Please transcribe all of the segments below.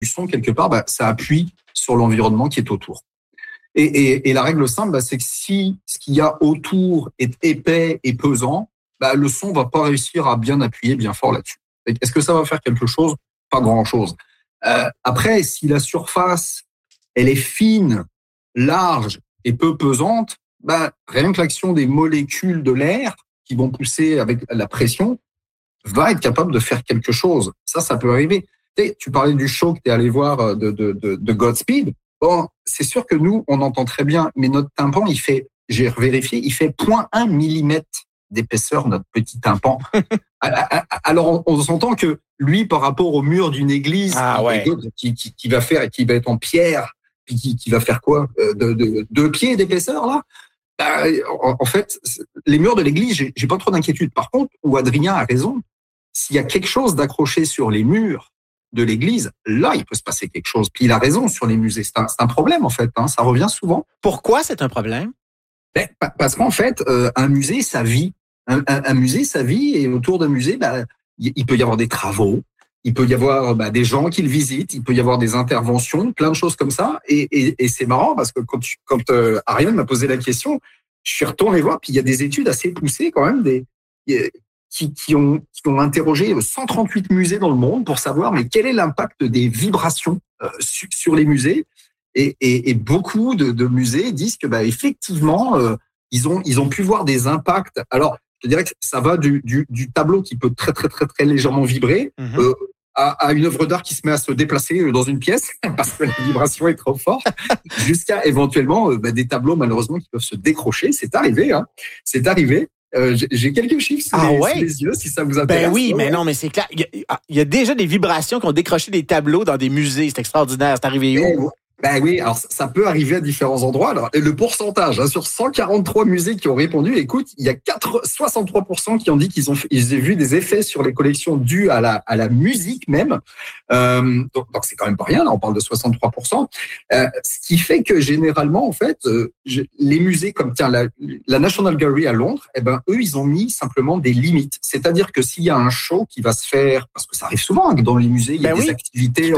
son, quelque part, ça appuie sur l'environnement qui est autour. Et la règle simple, c'est que si ce qu'il y a autour est épais et pesant, le son va pas réussir à bien appuyer bien fort là-dessus. Est-ce que ça va faire quelque chose? Pas grand-chose. Après, si la surface, elle est fine, large et peu pesante, rien que l'action des molécules de l'air qui vont pousser avec la pression va être capable de faire quelque chose. Ça peut arriver. Tu parlais du show que tu es allé voir de Godspeed. Bon, c'est sûr que nous, on entend très bien, mais notre tympan, j'ai vérifié, il fait 0,1 millimètre d'épaisseur, notre petit tympan. Alors, on s'entend que lui, par rapport au mur d'une église, qui va être en pierre, puis qui va faire quoi? 2 pieds d'épaisseur, là? En fait, les murs de l'église, j'ai pas trop d'inquiétude. Par contre, où Adrien a raison, s'il y a quelque chose d'accroché sur les murs de l'église, là, il peut se passer quelque chose. Puis il a raison sur les musées. C'est un problème, en fait. Ça revient souvent. Pourquoi c'est un problème? Parce qu'en fait, un musée, ça vit. Un musée, ça vit. Et autour d'un musée, il peut y avoir des travaux. Il peut y avoir des gens qui le visitent. Il peut y avoir des interventions, plein de choses comme ça. Et c'est marrant parce que quand Ariane m'a posé la question, je suis retourné voir. Puis il y a des études assez poussées quand même, qui ont interrogé 138 musées dans le monde pour savoir mais quel est l'impact des vibrations sur les musées, et beaucoup de musées disent que effectivement ils ont pu voir des impacts. Alors je dirais que ça va du tableau qui peut très très très très légèrement vibrer à une œuvre d'art qui se met à se déplacer dans une pièce parce que la vibration est trop forte, jusqu'à éventuellement des tableaux malheureusement qui peuvent se décrocher. C'est arrivé, c'est arrivé. J'ai quelques chiffres sous les yeux, si ça vous intéresse. Oui, mais non, mais c'est clair. Il y a déjà des vibrations qui ont décroché des tableaux dans des musées. C'est extraordinaire. C'est arrivé où? Oui, alors ça peut arriver à différents endroits. Alors, le pourcentage, sur 143 musées qui ont répondu, écoute, il y a 63% qui ont dit qu'ils ont vu des effets sur les collections dus à la musique même. Donc c'est quand même pas rien, là, on parle de 63%. Ce qui fait que généralement, en fait, les musées comme la National Gallery à Londres, eux, ils ont mis simplement des limites. C'est-à-dire que s'il y a un show qui va se faire, parce que ça arrive souvent que dans les musées, il y a des activités,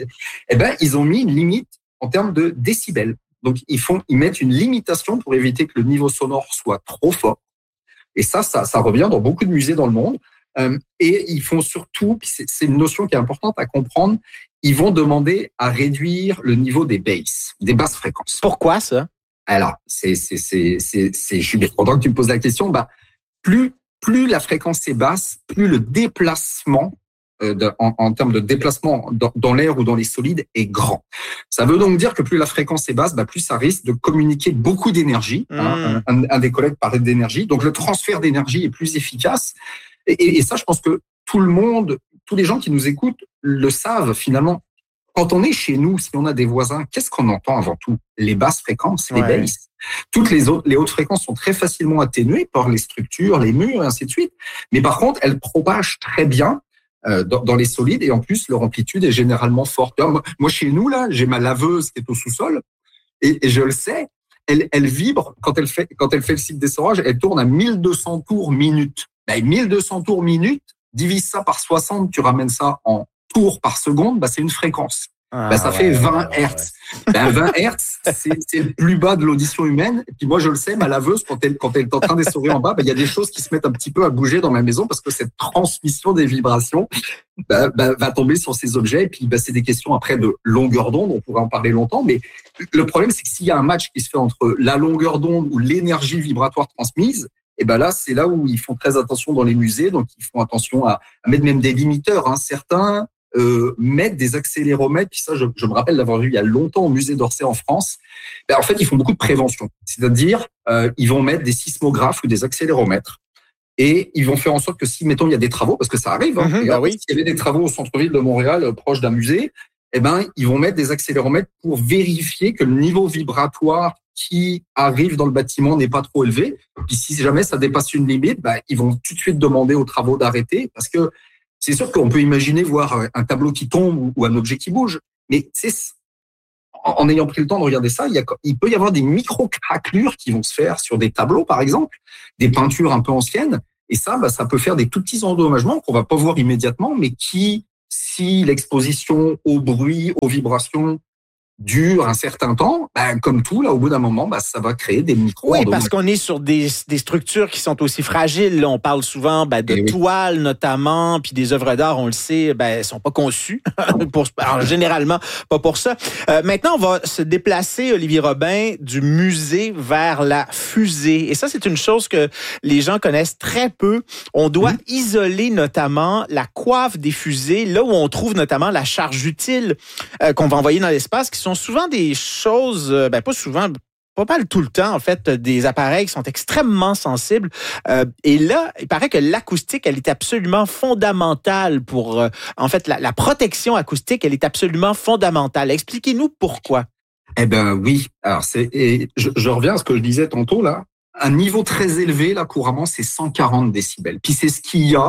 ils ont mis une limite en termes de décibels. Donc, ils mettent une limitation pour éviter que le niveau sonore soit trop fort. Et ça revient dans beaucoup de musées dans le monde. Et ils font surtout, c'est une notion qui est importante à comprendre, ils vont demander à réduire le niveau des basses fréquences. Pourquoi ça? Alors, je suis bien content que tu me poses la question. Plus la fréquence est basse, plus le déplacement en termes de déplacement dans l'air ou dans les solides est grand. Ça veut donc dire que plus la fréquence est basse, plus ça risque de communiquer beaucoup d'énergie. Un des collègues parlait d'énergie. Donc, le transfert d'énergie est plus efficace. Et ça, je pense que tous les gens qui nous écoutent le savent finalement. Quand on est chez nous, si on a des voisins, qu'est-ce qu'on entend avant tout? Les basses fréquences, les basses. Toutes les hautes fréquences sont très facilement atténuées par les structures, les murs, et ainsi de suite. Mais par contre, elles propagent très bien dans les solides, et en plus leur amplitude est généralement forte. Moi chez nous là, j'ai ma laveuse qui est au sous-sol et je le sais, elle vibre quand elle fait le cycle d'essorage, elle tourne à 1200 tours minute. 1200 tours minute, divise ça par 60, tu ramènes ça en tours par seconde, c'est une fréquence. Ça fait 20 Hertz. 20 Hertz, c'est le plus bas de l'audition humaine. Et puis moi, je le sais, ma laveuse, quand elle est en train d'essorer en bas, il y a des choses qui se mettent un petit peu à bouger dans ma maison parce que cette transmission des vibrations va tomber sur ces objets. Et puis, c'est des questions après de longueur d'onde. On pourrait en parler longtemps. Mais le problème, c'est que s'il y a un match qui se fait entre la longueur d'onde ou l'énergie vibratoire transmise, et là, c'est là où ils font très attention dans les musées. Donc, ils font attention à mettre même des limiteurs. Certains mettre des accéléromètres, puis ça je me rappelle l'avoir vu il y a longtemps au musée d'Orsay en France. En fait, ils font beaucoup de prévention, c'est-à-dire ils vont mettre des sismographes ou des accéléromètres et ils vont faire en sorte que si, mettons, il y a des travaux, parce que ça arrive, s'il y avait des travaux au centre-ville de Montréal proche d'un musée, ils vont mettre des accéléromètres pour vérifier que le niveau vibratoire qui arrive dans le bâtiment n'est pas trop élevé. Puis si jamais ça dépasse une limite, ils vont tout de suite demander aux travaux d'arrêter, parce que c'est sûr qu'on peut imaginer voir un tableau qui tombe ou un objet qui bouge, mais en ayant pris le temps de regarder ça, il peut y avoir des micro-craquelures qui vont se faire sur des tableaux, par exemple, des peintures un peu anciennes, et ça peut faire des tout petits endommagements qu'on va pas voir immédiatement, mais qui si l'exposition au bruit, aux vibrations dure un certain temps, comme tout, là, au bout d'un moment, ça va créer des micro-ondes. Oui, parce qu'on est sur des structures qui sont aussi fragiles. Là, on parle souvent de toiles notamment, puis des œuvres d'art, on le sait, sont pas conçues, généralement pas pour ça. Maintenant, on va se déplacer, Olivier Robin, du musée vers la fusée. Et ça, c'est une chose que les gens connaissent très peu. On doit isoler notamment la coiffe des fusées, là où on trouve notamment la charge utile qu'on va envoyer dans l'espace, qui sont souvent des choses, pas souvent, pas mal tout le temps, en fait, des appareils qui sont extrêmement sensibles. Et là, il paraît que l'acoustique, elle est absolument fondamentale pour, en fait, la protection acoustique, elle est absolument fondamentale. Expliquez-nous pourquoi. Eh ben oui. Alors je reviens à ce que je disais tantôt là. Un niveau très élevé là couramment, c'est 140 décibels. Puis c'est ce qu'il y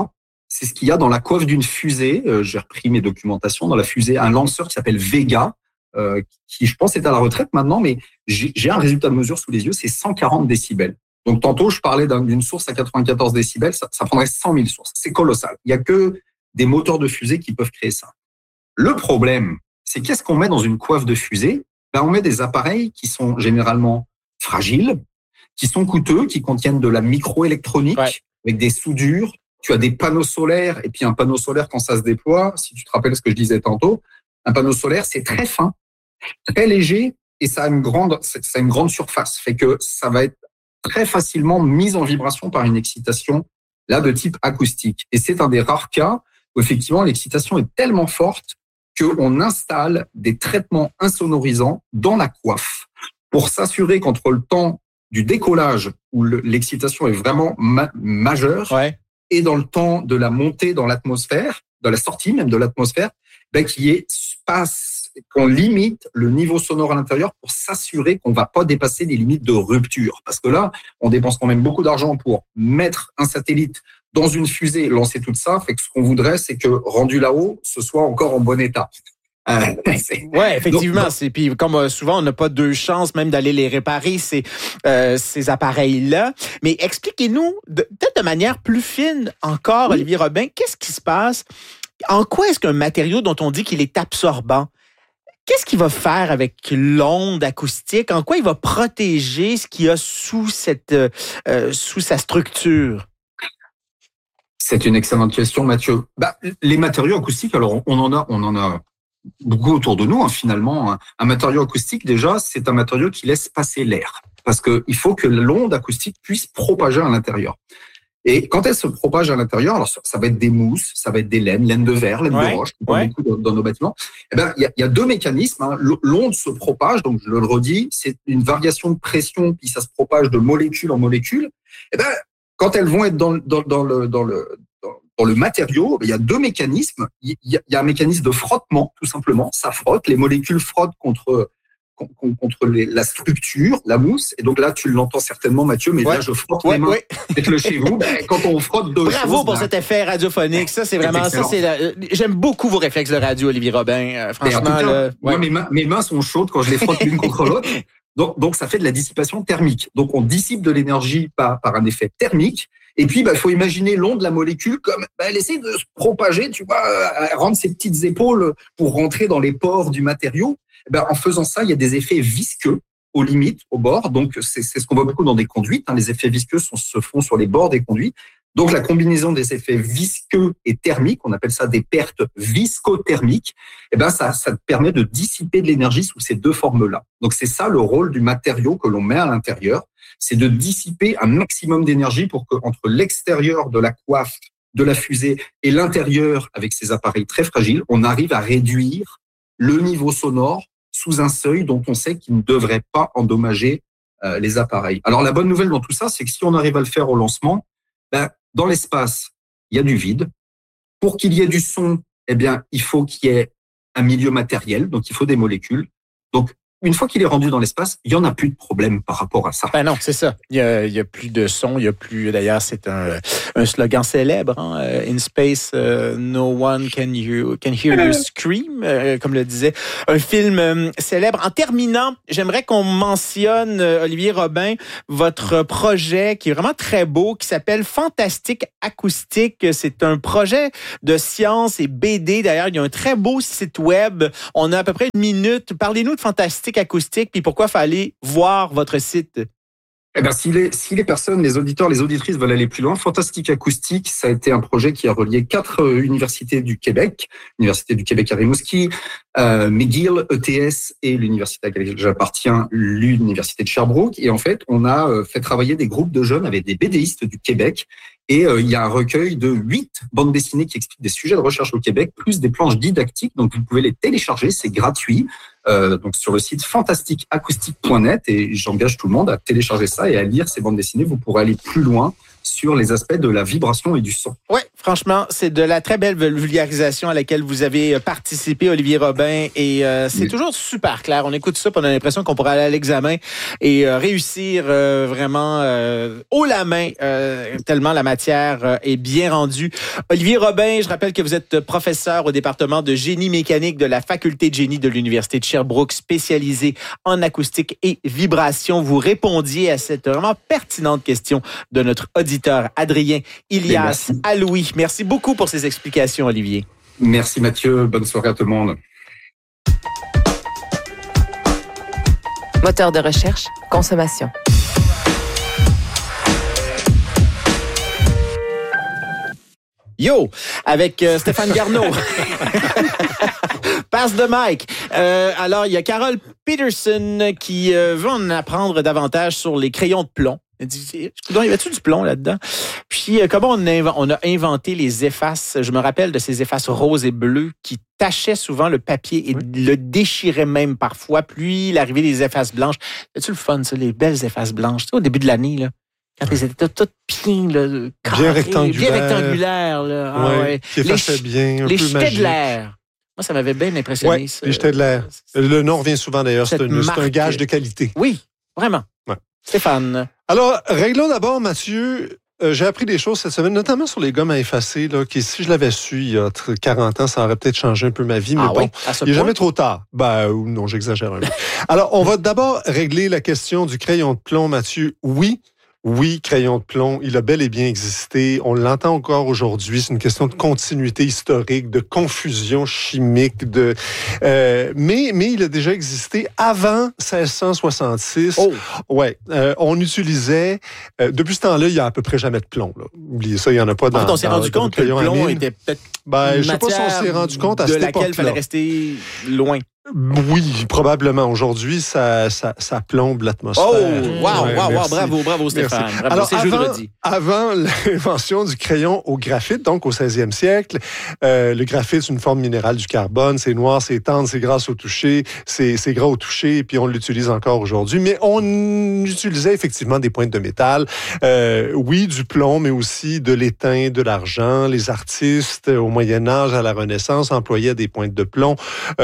a dans la coiffe d'une fusée. J'ai repris mes documentations dans la fusée, un lanceur qui s'appelle Vega. Qui je pense est à la retraite maintenant, mais j'ai un résultat de mesure sous les yeux, c'est 140 décibels. Donc tantôt je parlais d'une source à 94 décibels, ça prendrait 100 000 sources. C'est colossal. Il y a que des moteurs de fusée qui peuvent créer ça. Le problème, c'est qu'est-ce qu'on met dans une coiffe de fusée? On met des appareils qui sont généralement fragiles, qui sont coûteux, qui contiennent de la microélectronique avec des soudures. Tu as des panneaux solaires, et puis un panneau solaire quand ça se déploie, si tu te rappelles ce que je disais tantôt, un panneau solaire c'est très fin, très léger et ça a une grande surface, fait que ça va être très facilement mis en vibration par une excitation là de type acoustique. Et c'est un des rares cas où effectivement l'excitation est tellement forte qu'on installe des traitements insonorisants dans la coiffe pour s'assurer qu'entre le temps du décollage où l'excitation est vraiment majeure et dans le temps de la montée dans l'atmosphère, de la sortie même de l'atmosphère, qu'il y ait espace, qu'on limite le niveau sonore à l'intérieur pour s'assurer qu'on va pas dépasser les limites de rupture. Parce que là, on dépense quand même beaucoup d'argent pour mettre un satellite dans une fusée, lancer tout ça. Fait que ce qu'on voudrait, c'est que rendu là-haut, ce soit encore en bon état. Ouais, effectivement. Puis comme souvent, on n'a pas deux chances même d'aller les réparer, ces appareils-là. Mais expliquez-nous, peut-être de manière plus fine encore, Olivier Robin, qu'est-ce qui se passe? En quoi est-ce qu'un matériau dont on dit qu'il est absorbant, qu'est-ce qu'il va faire avec l'onde acoustique? En quoi il va protéger ce qu'il y a sous sa structure? C'est une excellente question, Mathieu. Les matériaux acoustiques, alors on en a beaucoup autour de nous, finalement. Un matériau acoustique, déjà, c'est un matériau qui laisse passer l'air. Parce qu'il faut que l'onde acoustique puisse propager à l'intérieur. Et quand elle se propage à l'intérieur, alors ça va être des mousses, ça va être des laines de verre, laines de roche, beaucoup dans nos bâtiments. Il y a deux mécanismes. L'onde se propage, donc je le redis, c'est une variation de pression, puis ça se propage de molécule en molécule. Quand elles vont être dans le matériau, il y a deux mécanismes. Il y a un mécanisme de frottement, tout simplement. Ça frotte, les molécules frottent contre la structure, la mousse. Et donc là, tu l'entends certainement, Mathieu, mais là, je frotte les mains. Faites-le chez vous. Quand on frotte deux choses... Bravo pour cet effet radiophonique. Ça, c'est vraiment... J'aime beaucoup vos réflexes de radio, Olivier Robin. Franchement, moi, mes mains sont chaudes quand je les frotte l'une contre l'autre. Donc, ça fait de la dissipation thermique. Donc, on dissipe de l'énergie par un effet thermique. Et puis, il faut imaginer l'onde de la molécule comme elle essaie de se propager, tu vois, rendre ses petites épaules pour rentrer dans les pores du matériau. En faisant ça, il y a des effets visqueux aux limites, au bord. Donc, c'est ce qu'on voit beaucoup dans des conduites. Les effets visqueux se font sur les bords des conduits. Donc, la combinaison des effets visqueux et thermiques, on appelle ça des pertes viscothermiques, ça te permet de dissiper de l'énergie sous ces deux formes-là. Donc, c'est ça le rôle du matériau que l'on met à l'intérieur. C'est de dissiper un maximum d'énergie pour que entre l'extérieur de la coiffe de la fusée et l'intérieur, avec ces appareils très fragiles, on arrive à réduire le niveau sonore sous un seuil dont on sait qu'il ne devrait pas endommager les appareils. Alors, la bonne nouvelle dans tout ça, c'est que si on arrive à le faire au lancement, dans l'espace, il y a du vide. Pour qu'il y ait du son, il faut qu'il y ait un milieu matériel, donc il faut des molécules. Donc, une fois qu'il est rendu dans l'espace, il y en a plus de problème par rapport à ça. Ben non, c'est ça. Il y a plus de son, il y a plus. D'ailleurs, c'est un slogan célèbre. Hein? In space, no one can hear you scream, comme le disait un film célèbre. En terminant, j'aimerais qu'on mentionne, Olivier Robin, votre projet qui est vraiment très beau, qui s'appelle Fantastique Acoustique. C'est un projet de science et BD. D'ailleurs, il y a un très beau site web. On a à peu près 1 minute. Parlez-nous de Fantastique Acoustique, puis pourquoi il fallait voir votre site? Eh ben, si les personnes, les auditeurs, les auditrices veulent aller plus loin, Fantastique Acoustique, ça a été un projet qui a relié 4 universités du Québec, l'Université du Québec à Rimouski, McGill, ETS et l'université à laquelle j'appartiens, l'Université de Sherbrooke. Et en fait, on a fait travailler des groupes de jeunes avec des BDistes du Québec. Et il y a un recueil de 8 bandes dessinées qui expliquent des sujets de recherche au Québec, plus des planches didactiques. Donc, vous pouvez les télécharger, c'est gratuit. Donc, sur le site fantastiqueacoustique.net, et j'engage tout le monde à télécharger ça et à lire ces bandes dessinées. Vous pourrez aller plus loin sur les aspects de la vibration et du son. Oui, franchement, c'est de la très belle vulgarisation à laquelle vous avez participé, Olivier Robin, et c'est toujours super clair. On écoute ça, puis on a l'impression qu'on pourrait aller à l'examen et réussir vraiment haut la main, tellement la matière est bien rendue. Olivier Robin, je rappelle que vous êtes professeur au département de génie mécanique de la faculté de génie de l'Université de Sherbrooke, spécialisé en acoustique et vibration. Vous répondiez à cette vraiment pertinente question de notre auditeur Adrien Ilias Aloui. Merci beaucoup pour ces explications, Olivier. Merci Mathieu. Bonne soirée à tout le monde. Moteur de recherche, consommation. Yo, avec Stéphane Garneau. Passe de Mike. Alors, il y a Carole Peterson qui veut en apprendre davantage sur les crayons de plomb. Elle dit, y avait-tu du plomb là-dedans? Puis, comment on a inventé les effaces? Je me rappelle de ces effaces roses et bleues qui tachaient souvent le papier et le déchiraient même parfois. Puis, l'arrivée des effaces blanches. C'est-tu le fun, ça, les belles effaces blanches? Tu sais, au début de l'année, là. Quand ils étaient toutes bien, là, carrés, bien rectangulaires. Là. Ah, ouais. Qui effaçaient bien, un les peu jetés magique. de l'air. Moi, ça m'avait bien impressionné. Oui, les jetés de l'air. Le nom revient souvent, d'ailleurs. C'est un gage de qualité. Oui, vraiment. Ouais. Stéphane. Alors, réglons d'abord, Mathieu. J'ai appris des choses cette semaine, notamment sur les gommes à effacer, là, qui, si je l'avais su il y a 40 ans, ça aurait peut-être changé un peu ma vie, mais bon, il n'est jamais trop tard. Non, j'exagère un peu. Alors, on va d'abord régler la question du crayon de plomb, Mathieu. Oui, crayon de plomb, il a bel et bien existé. On l'entend encore aujourd'hui. C'est une question de continuité historique, de confusion chimique, mais il a déjà existé avant 1666. Oh. Ouais, on utilisait depuis ce temps-là, il y a à peu près jamais de plomb. Là. Oubliez ça, il y en a pas dans. On s'est rendu compte que le plomb était peut-être je sais pas si on s'est rendu compte à cette époque-là. De laquelle il fallait rester loin. Oui, probablement. Aujourd'hui, ça plombe l'atmosphère. Oh, wow, bravo Stéphane. Bravo, alors, c'est jeudi. Avant l'invention du crayon au graphite, donc au 16e siècle, le graphite, c'est une forme minérale du carbone. C'est noir, c'est tendre, c'est gras au toucher, c'est gras au toucher, et puis on l'utilise encore aujourd'hui. Mais on utilisait effectivement des pointes de métal. Oui, du plomb, mais aussi de l'étain, de l'argent. Les artistes, au Moyen-Âge, à la Renaissance, employaient des pointes de plomb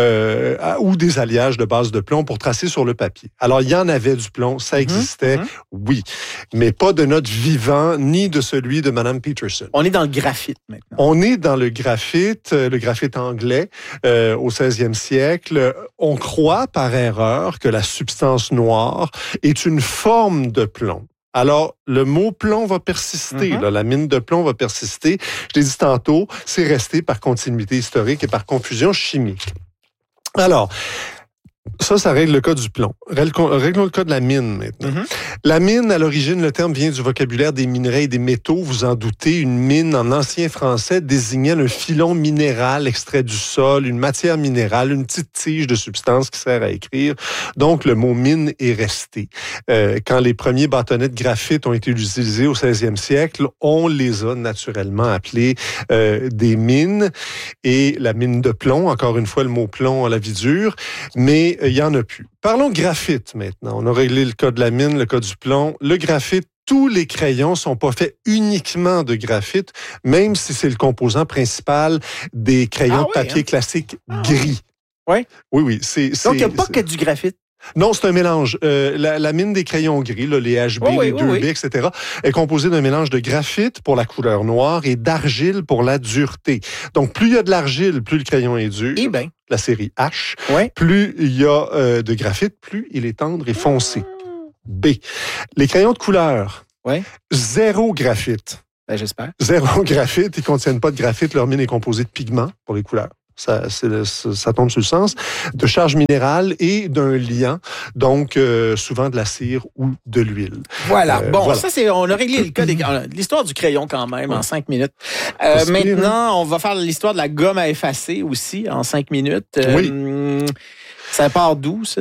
ou des alliages de base de plomb pour tracer sur le papier. Alors, il y en avait du plomb, ça existait, oui, mais pas de notre vivant, ni de celui de Mme Peterson. On est dans le graphite maintenant. On est dans le graphite anglais au 16e siècle. On croit par erreur que la substance noire est une forme de plomb. Alors, le mot plomb va persister, là, la mine de plomb va persister. Je l'ai dit tantôt, c'est resté par continuité historique et par confusion chimique. Alors, ça règle le cas du plomb. Réglons le cas de la mine maintenant. La mine, à l'origine, le terme vient du vocabulaire des minerais et des métaux. Vous en doutez, une mine en ancien français désignait un filon minéral extrait du sol, une matière minérale, une petite tige de substance qui sert à écrire. Donc, le mot mine est resté. Quand les premiers bâtonnets de graphite ont été utilisés au 16e siècle, on les a naturellement appelés des mines. Et la mine de plomb, encore une fois, le mot plomb a la vie dure, mais il n'y en a plus. Parlons graphite maintenant. On a réglé le cas de la mine, le cas du plomb. Le graphite, tous les crayons sont pas faits uniquement de graphite, même si c'est le composant principal des crayons de papier classiques gris. Oui? Oui. Donc, il n'y a pas que du graphite? Non, c'est un mélange. La mine des crayons gris, là, les HB, les 2B, etc., est composée d'un mélange de graphite pour la couleur noire et d'argile pour la dureté. Donc, plus il y a de l'argile, plus le crayon est dur. Eh bien. La série H. Ouais. Plus il y a de graphite, plus il est tendre et foncé. B. Les crayons de couleur. Ouais. Zéro graphite. Ben, j'espère. Zéro graphite. Ils ne contiennent pas de graphite. Leur mine est composée de pigments pour les couleurs. Ça tombe sur le sens, de charge minérale et d'un liant, donc souvent de la cire ou de l'huile. Voilà. Ça on a réglé le cas l'histoire du crayon quand même en 5 minutes. Maintenant, on va faire l'histoire de la gomme à effacer aussi en 5 minutes. Ça part d'où, ça?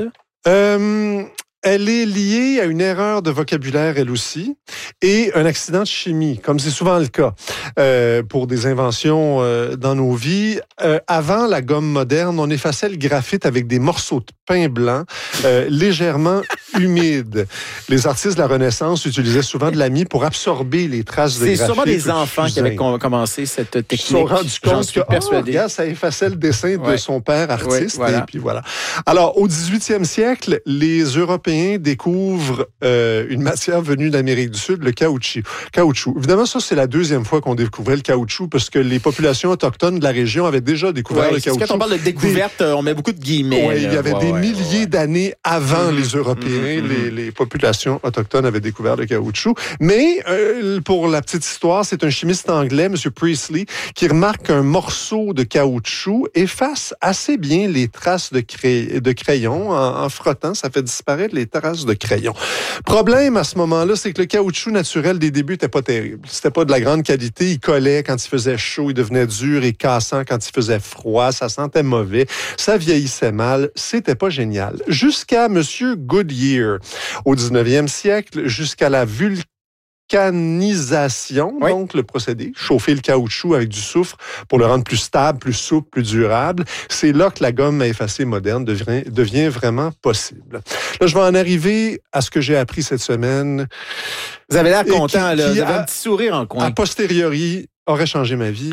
Elle est liée à une erreur de vocabulaire, elle aussi, et un accident de chimie, comme c'est souvent le cas pour des inventions dans nos vies. Avant la gomme moderne, on effaçait le graphite avec des morceaux de pain blanc légèrement humides. Les artistes de la Renaissance utilisaient souvent de l'ami pour absorber les traces de graphite. C'est sûrement des enfants qui avaient commencé cette technique. Ils se sont rendus compte que, regarde, ça effaçait le dessin de son père artiste, et puis voilà. Alors, au 18e siècle, les Européens découvrent une matière venue d'Amérique du Sud, le caoutchouc. Évidemment, ça, c'est la deuxième fois qu'on découvrait le caoutchouc parce que les populations autochtones de la région avaient déjà découvert le caoutchouc. Quand on parle de découverte, on met beaucoup de guillemets. Oui, il y avait des milliers d'années avant les Européens, les populations autochtones avaient découvert le caoutchouc. Mais pour la petite histoire, c'est un chimiste anglais, M. Priestley, qui remarque qu'un morceau de caoutchouc efface assez bien les traces de crayon en frottant. Ça fait disparaître les traces de crayon. Problème à ce moment-là, c'est que le caoutchouc naturel des débuts n'était pas terrible. C'était pas de la grande qualité. Il collait quand il faisait chaud, il devenait dur et cassant quand il faisait froid. Ça sentait mauvais. Ça vieillissait mal. C'était pas génial. Jusqu'à M. Goodyear, au 19e siècle, jusqu'à la vulcanisation, donc le procédé, chauffer le caoutchouc avec du soufre pour le rendre plus stable, plus souple, plus durable. C'est là que la gomme à effacer moderne devient vraiment possible. Là, je vais en arriver à ce que j'ai appris cette semaine. Vous avez l'air content, là. Vous avez un petit sourire en coin. A posteriori, aurait changé ma vie.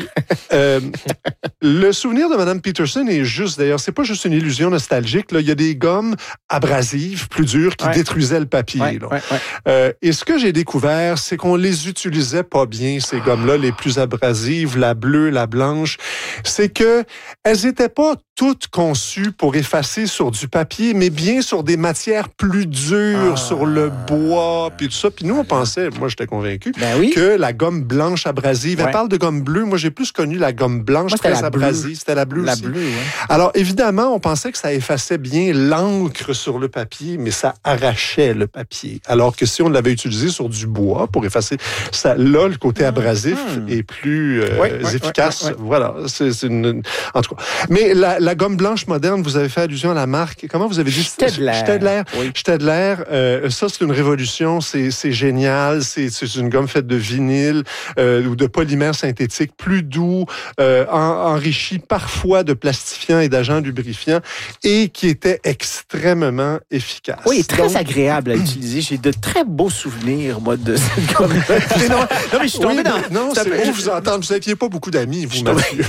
Le souvenir de Mme Peterson est juste, d'ailleurs, c'est pas juste une illusion nostalgique. Là. Il y a des gommes abrasives, plus dures, qui détruisaient le papier. Et ce que j'ai découvert, c'est qu'on les utilisait pas bien, ces gommes-là, les plus abrasives, la bleue, la blanche. C'est que elles étaient pas toutes conçues pour effacer sur du papier, mais bien sur des matières plus dures, sur le bois, puis tout ça. Puis nous, on pensait, moi j'étais convaincu, que la gomme blanche abrasive, elle parle de gomme bleue. Moi, j'ai plus connu la gomme blanche très abrasive. C'était la bleue aussi. La bleue, Alors, évidemment, on pensait que ça effaçait bien l'encre sur le papier, mais ça arrachait le papier. Alors que si on l'avait utilisé sur du bois pour effacer, ça, là, le côté abrasif est plus efficace. Voilà. En tout cas. Mais la gomme blanche moderne, vous avez fait allusion à la marque. Comment vous avez dit? Staedtler. Staedtler. Ça, c'est une révolution. C'est génial. C'est une gomme faite de vinyle ou de polymère synthétique, plus doux, enrichi parfois de plastifiants et d'agents lubrifiants et qui était extrêmement efficace. Oui, très agréable à utiliser. J'ai de très beaux souvenirs, moi, de cette gomme. non, mais je suis tombé dans... Non, c'est beau vous entendre. Vous n'aviez pas beaucoup d'amis, vous, Mathieu.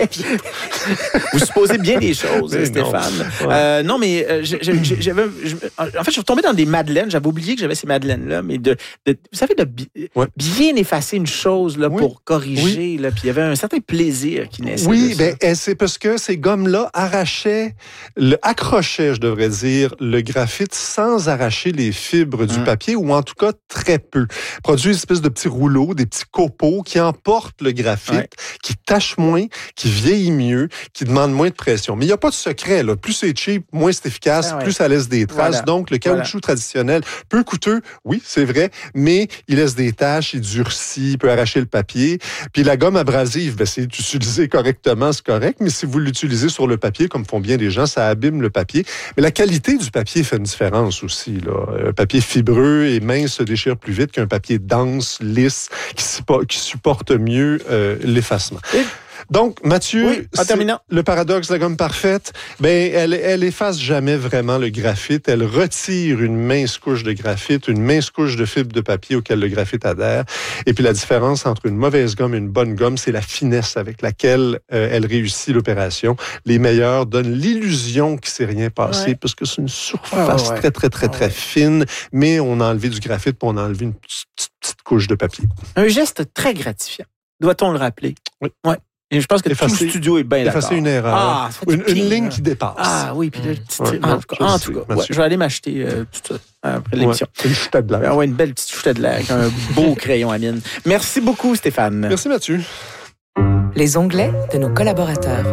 Vous supposez bien des choses, Stéphane. Non, mais en fait, je suis tombé dans des madeleines. J'avais oublié que j'avais ces madeleines-là, mais vous savez, de bien effacer une chose là, pour corriger, là, puis il y avait un certain plaisir qui naissait. Oui, c'est parce que ces gommes-là accrochaient, je devrais dire, le graphite sans arracher les fibres du papier, ou en tout cas très peu. Produisent une espèce de petits rouleaux, des petits copeaux qui emportent le graphite, qui tâchent moins, qui vieillit mieux, qui demandent moins de pression. Mais il n'y a pas de secret, là. Plus c'est cheap, moins c'est efficace, plus ça laisse des traces. Voilà. Donc, le caoutchouc traditionnel, peu coûteux, oui, c'est vrai, mais il laisse des taches, il durcit, il peut arracher le papier. Puis la gomme abrasive, c'est utilisé correctement, c'est correct, mais si vous l'utilisez sur le papier, comme font bien des gens, ça abîme le papier. Mais la qualité du papier fait une différence aussi, là. Un papier fibreux et mince se déchire plus vite qu'un papier dense, lisse, qui supporte mieux l'effacement. Donc, Mathieu, oui, en terminant, le paradoxe de la gomme parfaite, ben, elle efface jamais vraiment le graphite. Elle retire une mince couche de graphite, une mince couche de fibre de papier auquel le graphite adhère. Et puis, la différence entre une mauvaise gomme et une bonne gomme, c'est la finesse avec laquelle elle réussit l'opération. Les meilleurs donnent l'illusion qu'il ne s'est rien passé parce que c'est une surface très fine, mais on a enlevé du graphite puis on a enlevé une petite couche de papier. Un geste très gratifiant. Doit-on le rappeler? Oui. Ouais. Et je pense que tout le studio est bien d'accord. Effacer une erreur. Une ligne qui dépasse. Ah oui, puis en tout cas, je vais aller m'acheter tout ça après l'émission. Une chouette de l'air. Une belle petite chouette de l'air avec un beau crayon à mine. Merci beaucoup, Stéphane. Merci, Mathieu. Les onglets de nos collaborateurs.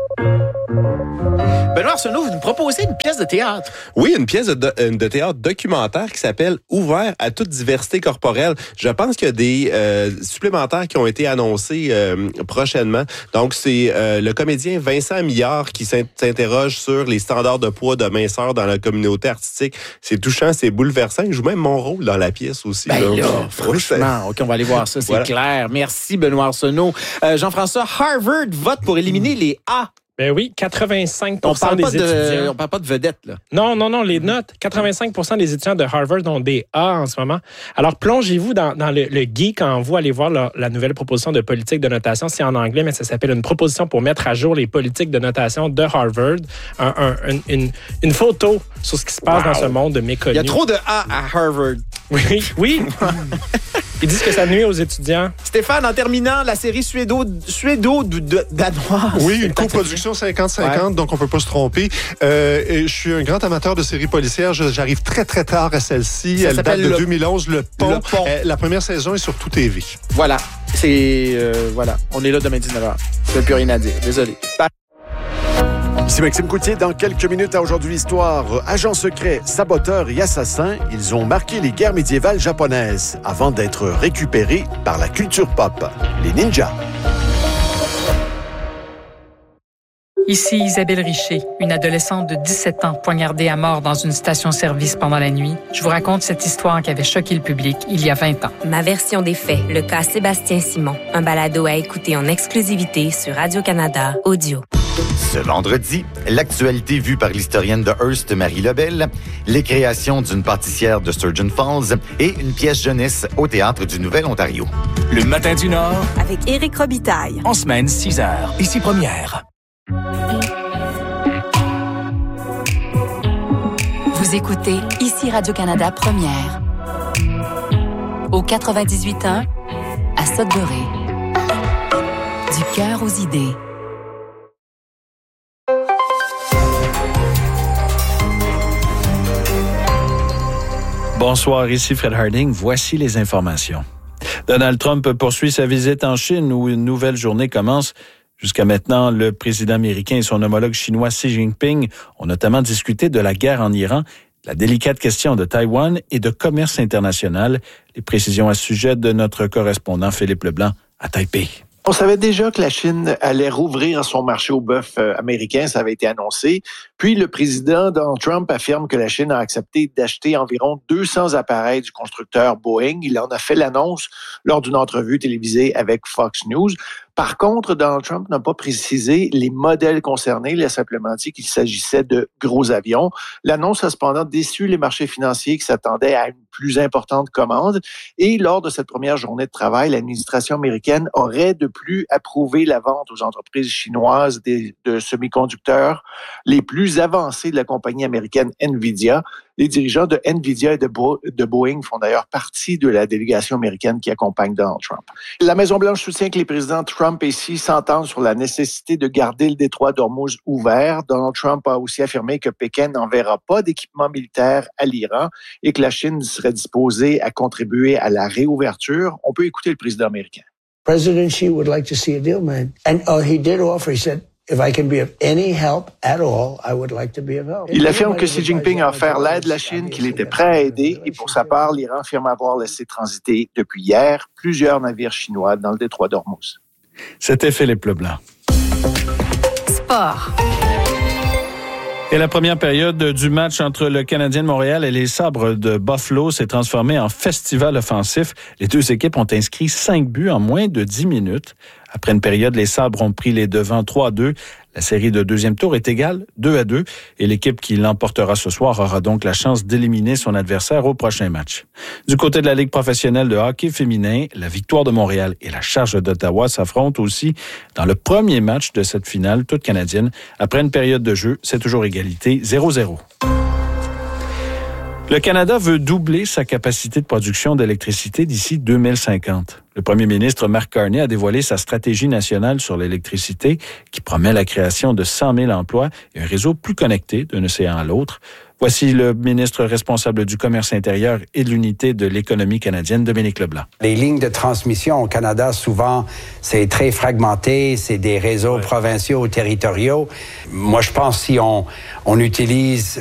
Benoît Arsenault, vous nous proposez une pièce de théâtre. Oui, une pièce de théâtre documentaire qui s'appelle « Ouvert à toute diversité corporelle ». Je pense qu'il y a des supplémentaires qui ont été annoncés prochainement. Donc, c'est le comédien Vincent Millard qui s'interroge sur les standards de poids de minceur dans la communauté artistique. C'est touchant, c'est bouleversant. Il joue même mon rôle dans la pièce aussi. Franchement, OK, on va aller voir ça, c'est clair. Merci, Benoît Arsenault. Jean-François, Harvard vote pour éliminer les A. Ben oui, 85% des étudiants... On parle pas de vedettes, là. Non, les notes. 85% des étudiants de Harvard ont des A en ce moment. Alors, plongez-vous dans le guide quand vous allez voir la nouvelle proposition de politique de notation. C'est en anglais, mais ça s'appelle une proposition pour mettre à jour les politiques de notation de Harvard. Une photo sur ce qui se passe dans ce monde méconnu. Il y a trop de A à Harvard. Oui. Ils disent que ça nuit aux étudiants. Stéphane, en terminant, la série suédo-danoise. Oui, une coproduction 50-50, donc on peut pas se tromper. Et je suis un grand amateur de séries policières. J'arrive très tard à celle-ci. Elle date de 2011, Le Pont. La première saison est sur Tout TV. Voilà. On est là demain 19h. Je n'ai plus rien à dire. Désolé. Bye. Ici Maxime Coutier. Dans quelques minutes à Aujourd'hui Histoire, agents secrets, saboteurs et assassins, ils ont marqué les guerres médiévales japonaises avant d'être récupérés par la culture pop, les ninjas. Ici Isabelle Richer, une adolescente de 17 ans poignardée à mort dans une station-service pendant la nuit. Je vous raconte cette histoire qui avait choqué le public il y a 20 ans. Ma version des faits, le cas Sébastien Simon. Un balado à écouter en exclusivité sur Radio-Canada Audio. Ce vendredi, l'actualité vue par l'historienne de Hearst, Marie Lebel, les créations d'une pâtissière de Sturgeon Falls et une pièce jeunesse au Théâtre du Nouvel-Ontario. Le Matin du Nord. Avec Éric Robitaille. En semaine, 6h. Ici Première. Vous écoutez Ici Radio-Canada Première. Au 98.1, à Sudbury. Du cœur aux idées. Bonsoir, ici Fred Harding. Voici les informations. Donald Trump poursuit sa visite en Chine où une nouvelle journée commence. Jusqu'à maintenant, le président américain et son homologue chinois Xi Jinping ont notamment discuté de la guerre en Iran, la délicate question de Taïwan et de commerce international. Les précisions à ce sujet de notre correspondant Philippe Leblanc à Taipei. On savait déjà que la Chine allait rouvrir son marché au bœuf américain, ça avait été annoncé. Puis le président Donald Trump affirme que la Chine a accepté d'acheter environ 200 appareils du constructeur Boeing. Il en a fait l'annonce lors d'une entrevue télévisée avec Fox News. Par contre, Donald Trump n'a pas précisé les modèles concernés. Il a simplement dit qu'il s'agissait de gros avions. L'annonce a cependant déçu les marchés financiers qui s'attendaient à une plus importante commande. Et lors de cette première journée de travail, l'administration américaine aurait de plus approuvé la vente aux entreprises chinoises de semi-conducteurs les plus avancées de la compagnie américaine NVIDIA. Les dirigeants de NVIDIA et de Boeing font d'ailleurs partie de la délégation américaine qui accompagne Donald Trump. La Maison-Blanche soutient que les présidents Trump et Xi s'entendent sur la nécessité de garder le détroit d'Ormuz ouvert. Donald Trump a aussi affirmé que Pékin n'enverra pas d'équipement militaire à l'Iran et que la Chine serait disposée à contribuer à la réouverture. On peut écouter le président américain. President Xi would like to see a deal, man. And he did offer, he said, if I can be of any help at all, I would like to be of help. Il affirme que Xi Jinping a offert l'aide de la Chine, qu'il était prêt à aider. Et pour sa part, l'Iran affirme avoir laissé transiter depuis hier plusieurs navires chinois dans le détroit d'Ormuz. C'était Philippe Leblanc. Sport. Et la première période du match entre le Canadien de Montréal et les Sabres de Buffalo s'est transformée en festival offensif. Les deux équipes ont inscrit 5 buts en moins de 10 minutes. Après une période, les Sabres ont pris les devants 3-2. La série de deuxième tour est égale 2-2 et l'équipe qui l'emportera ce soir aura donc la chance d'éliminer son adversaire au prochain match. Du côté de la Ligue professionnelle de hockey féminin, la Victoire de Montréal et la Charge d'Ottawa s'affrontent aussi dans le premier match de cette finale toute canadienne. Après une période de jeu, c'est toujours égalité 0-0. Le Canada veut doubler sa capacité de production d'électricité d'ici 2050. Le premier ministre Mark Carney a dévoilé sa stratégie nationale sur l'électricité qui promet la création de 100 000 emplois et un réseau plus connecté d'un océan à l'autre. Voici le ministre responsable du commerce intérieur et de l'unité de l'économie canadienne, Dominique Leblanc. Les lignes de transmission au Canada, souvent, c'est très fragmenté, c'est des réseaux provinciaux ou territoriaux. Moi, je pense que si on utilise